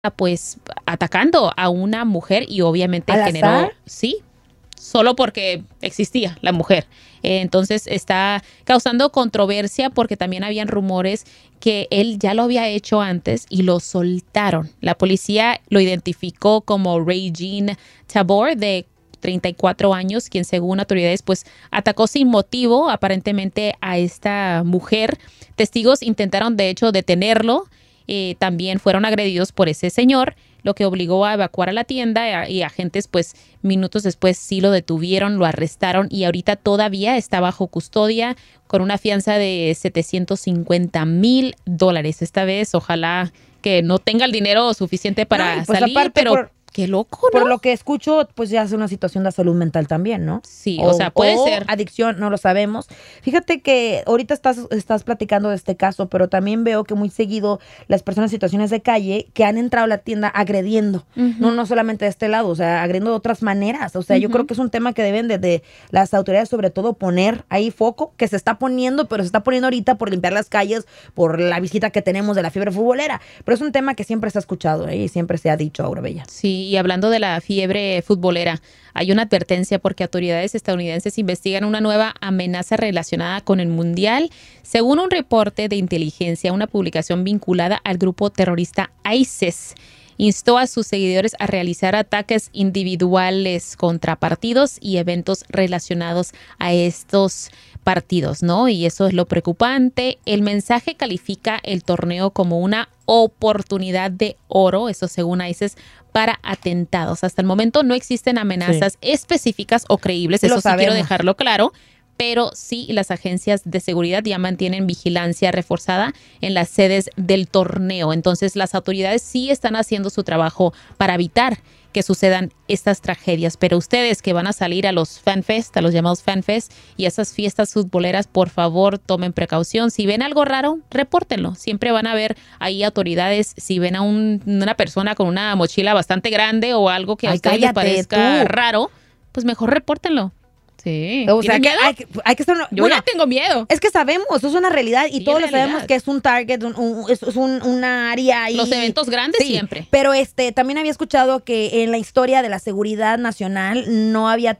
pues atacando a una mujer y obviamente ¿Al generó, azar? sí, solo porque existía la mujer. Entonces está causando controversia porque también habían rumores que él ya lo había hecho antes y lo soltaron. La policía lo identificó como Regine Tabor, de 34 años, quien según autoridades pues atacó sin motivo aparentemente a esta mujer. Testigos intentaron de hecho detenerlo. También fueron agredidos por ese señor, lo que obligó a evacuar a la tienda y agentes pues minutos después sí lo detuvieron, lo arrestaron y ahorita todavía está bajo custodia con una fianza de $750,000. Esta vez ojalá que no tenga el dinero suficiente para No, y pues salir, aparte pero qué loco, ¿no? por lo que escucho, pues ya es una situación de salud mental también, ¿no? Sí, o sea, puede ser. Adicción, no lo sabemos. Fíjate que ahorita estás platicando de este caso, pero también veo que muy seguido las personas en situaciones de calle que han entrado a la tienda agrediendo, no solamente de este lado, o sea, agrediendo de otras maneras. O sea, yo creo que es un tema que deben de las autoridades sobre todo poner ahí foco, que se está poniendo, pero se está poniendo ahorita por limpiar las calles, por la visita que tenemos de la fiebre futbolera. Pero es un tema que siempre se ha escuchado, y siempre se ha dicho, Aura Bella. Sí, y hablando de la fiebre futbolera, hay una advertencia porque autoridades estadounidenses investigan una nueva amenaza relacionada con el Mundial. Según un reporte de inteligencia, una publicación vinculada al grupo terrorista ISIS instó a sus seguidores a realizar ataques individuales contra partidos y eventos relacionados a estos partidos, ¿no? Y eso es lo preocupante. El mensaje califica el torneo como una oportunidad de oro, eso según ISIS, para atentados. Hasta el momento no existen amenazas específicas o creíbles, eso sí quiero dejarlo claro, pero sí las agencias de seguridad ya mantienen vigilancia reforzada en las sedes del torneo. Entonces las autoridades sí están haciendo su trabajo para evitar que sucedan estas tragedias. Pero ustedes que van a salir a los fanfest, a los llamados fanfest y a esas fiestas futboleras, por favor tomen precaución. Si ven algo raro, repórtenlo. Siempre van a ver ahí autoridades. Si ven a una persona con una mochila bastante grande o algo que a ustedes les parezca raro, pues mejor repórtenlo. Sí. O sea, que hay que estar... Yo ya tengo miedo. Es que sabemos, eso es una realidad y todos lo sabemos que es un target, es una área ahí. Los eventos grandes siempre. Pero también había escuchado que en la historia de la seguridad nacional no había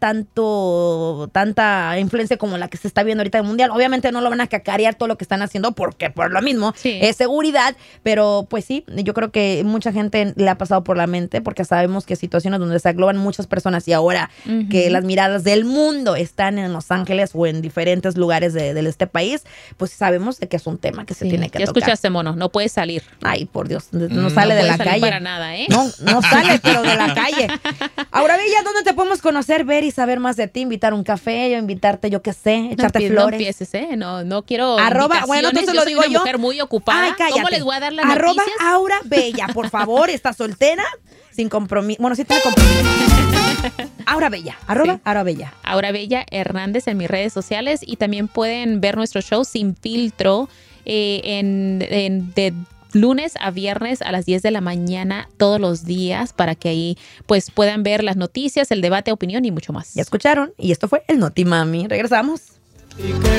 tanta influencia como la que se está viendo ahorita en el Mundial. Obviamente no lo van a cacarear todo lo que están haciendo porque por lo mismo es seguridad, pero pues sí, yo creo que mucha gente le ha pasado por la mente porque sabemos que situaciones donde se agloban muchas personas y ahora que las miradas del mundo están en Los Ángeles o en diferentes lugares de este país, pues sabemos de que es un tema que se tiene que ya tocar. Escuchaste, mono, no puedes salir. Ay, por Dios, no sale de la calle. Para nada, ¿eh? No sale, pero de la calle. Aura Bella, ¿dónde te podemos conocer, ver y saber más de ti? Invitar un café, yo invitarte, yo qué sé, echarte flores. No empieces, ¿eh? No quiero Bueno, entonces lo digo yo. Soy una mujer muy ocupada. Ay, cállate. ¿Cómo les voy a dar las noticias? Aura Bella, por favor, ¿estás soltera? Sin compromiso. Bueno, sí tiene compromiso. Aura Bella, Aura Bella. Aura Bella Hernández en mis redes sociales y también pueden ver nuestro show Sin Filtro de lunes a viernes a las 10 de la mañana todos los días para que ahí pues puedan ver las noticias, el debate, opinión y mucho más. Ya escucharon y esto fue el Notimami. Regresamos.